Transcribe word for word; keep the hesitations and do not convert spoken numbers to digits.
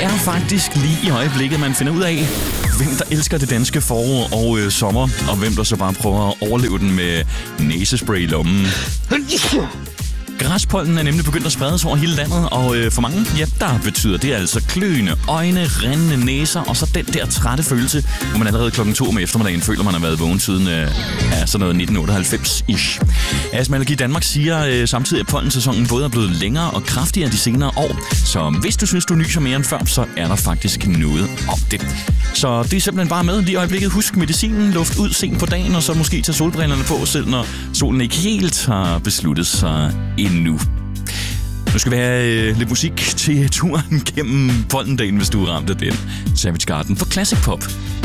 er faktisk lige i øjeblikket, man finder ud af, hvem der elsker det danske forår og øh, sommer, og hvem der så bare prøver at overleve den med næsespray i lommen. Græspollen er nemlig begyndt at spredes over hele landet, og øh, for mange, ja, der betyder det altså kløende øjne, rindende næser, og så den der trætte følelse, hvor man allerede klokken to om eftermiddagen føler, man har været vågen siden øh, ja, sådan noget nitten otteoghalvfems-ish. Astma Allergi Danmark siger øh, samtidig, at pollensæsonen både er blevet længere og kraftigere de senere år, så hvis du synes, du nyser mere end før, så er der faktisk noget om det. Så det er simpelthen bare med lige i øjeblikket. Husk medicinen, luft ud sent på dagen, og så måske tage solbrillerne på, selv når solen ikke helt har besluttet sig endnu. Nu skal vi have øh, lidt musik til turen gennem pollendagen, hvis du er ramt af den. Savage Garden for Classic Pop.